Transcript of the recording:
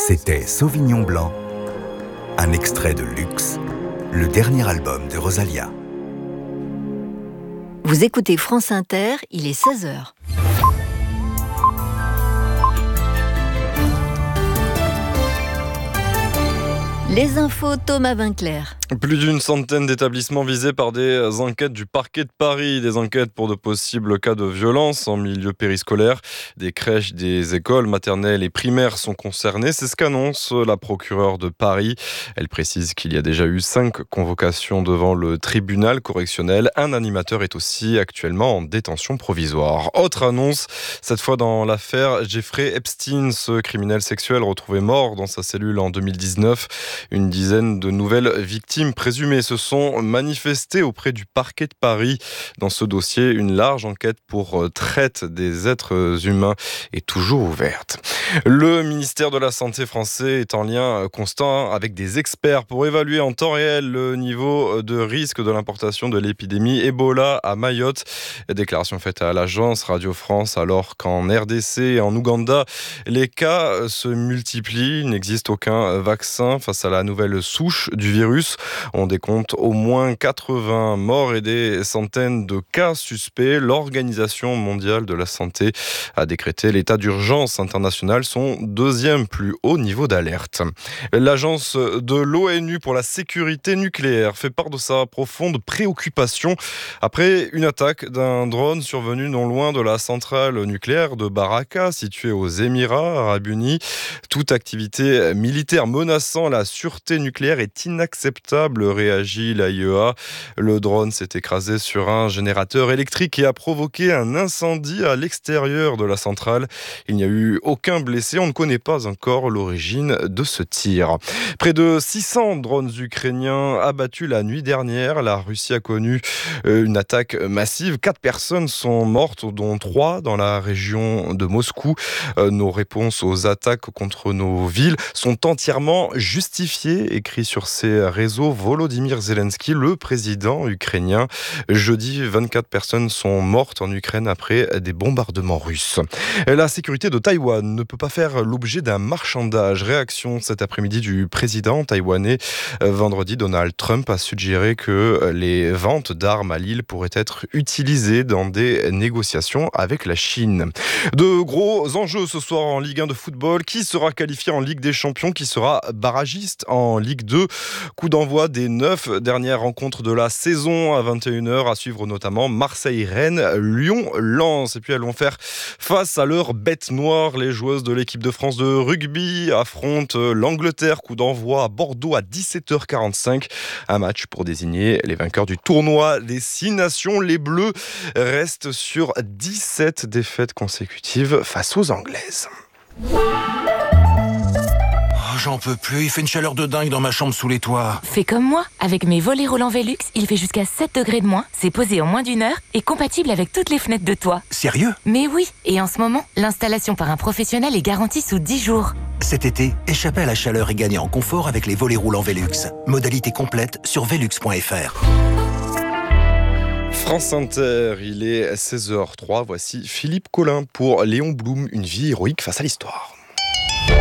C'était Sauvignon Blanc, un extrait de Luxe, le dernier album de Rosalia. Vous écoutez France Inter, il est 16h. Les infos, Thomas Vinclair. Plus d'une centaine d'établissements visés par des enquêtes du parquet de Paris. Des enquêtes pour de possibles cas de violence en milieu périscolaire. Des crèches, des écoles maternelles et primaires sont concernées. C'est ce qu'annonce la procureure de Paris. Elle précise qu'il y a déjà eu 5 convocations devant le tribunal correctionnel. Un animateur est aussi actuellement en détention provisoire. Autre annonce, cette fois dans l'affaire Jeffrey Epstein, ce criminel sexuel retrouvé mort dans sa cellule en 2019. Une dizaine de nouvelles victimes présumées se sont manifestées auprès du parquet de Paris. Dans ce dossier, une large enquête pour traite des êtres humains est toujours ouverte. Le ministère de la Santé français est en lien constant avec des experts pour évaluer en temps réel le niveau de risque de l'importation de l'épidémie Ebola à Mayotte. Déclaration faite à l'agence Radio France alors qu'en RDC et en Ouganda, les cas se multiplient. Il n'existe aucun vaccin face à la nouvelle souche du virus. On décompte au moins 80 morts et des centaines de cas suspects. L'Organisation mondiale de la santé a décrété l'état d'urgence international, son deuxième plus haut niveau d'alerte. L'agence de l'ONU pour la sécurité nucléaire fait part de sa profonde préoccupation après une attaque d'un drone survenu non loin de la centrale nucléaire de Baraka, située aux Émirats arabes unis. Toute activité militaire menaçant la sûreté nucléaire est inacceptable, réagit l'AIEA. Le drone s'est écrasé sur un générateur électrique et a provoqué un incendie à l'extérieur de la centrale. Il n'y a eu aucun blessé. On ne connaît pas encore l'origine de ce tir. Près de 600 drones ukrainiens abattus la nuit dernière. La Russie a connu une attaque massive. 4 personnes sont mortes, dont 3 dans la région de Moscou. Nos réponses aux attaques contre nos villes sont entièrement justifiées, écrit sur ses réseaux Volodymyr Zelensky, le président ukrainien. Jeudi, 24 personnes sont mortes en Ukraine après des bombardements russes. La sécurité de Taïwan ne peut pas faire l'objet d'un marchandage. Réaction cet après-midi du président taïwanais. Vendredi, Donald Trump a suggéré que les ventes d'armes à l'île pourraient être utilisées dans des négociations avec la Chine. De gros enjeux ce soir en Ligue 1 de football. Qui sera qualifié en Ligue des Champions? Qui sera barragiste en Ligue 2? Coup d'envoi des 9 dernières rencontres de la saison à 21h. À suivre notamment Marseille-Rennes, Lyon-Lens. Et puis elles vont faire face à leur bête noire. Les joueuses de l'équipe de France de rugby affrontent l'Angleterre. Coup d'envoi à Bordeaux à 17h45. Un match pour désigner les vainqueurs du tournoi des 6 nations. Les Bleus restent sur 17 défaites consécutives face aux Anglaises. J'en peux plus, il fait une chaleur de dingue dans ma chambre sous les toits. Fais comme moi, avec mes volets roulants Velux, il fait jusqu'à 7 degrés de moins, c'est posé en moins d'une heure et compatible avec toutes les fenêtres de toit. Sérieux? Mais oui, et en ce moment, l'installation par un professionnel est garantie sous 10 jours. Cet été, échappez à la chaleur et gagnez en confort avec les volets roulants Velux. Modalité complète sur velux.fr. France Inter, il est 16h03, voici Philippe Collin pour Léon Blum, une vie héroïque face à l'histoire.